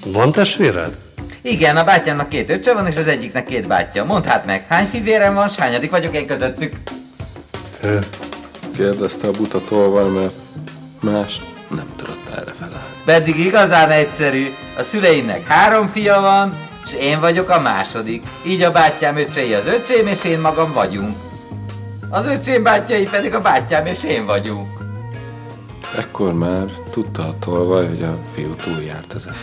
Van testvéred? Igen, a bátyámnak 2 öccse van, és az egyiknek 2 bátyja. Mondd hát meg, hány fivérem van, s hányadik vagyok én közöttük? Ö, Kérdezte a buta tolvaj, mert más nem tudott erre felállni. Pedig igazán egyszerű. A szüleimnek 3 fia van, és én vagyok a második. Így a bátyám öccsei az öcsém, és én magam vagyunk. Az öcsém bátyái pedig a bátyám és én vagyunk. Ekkor már tudta a tolvaj, hogy a fiú túljárt az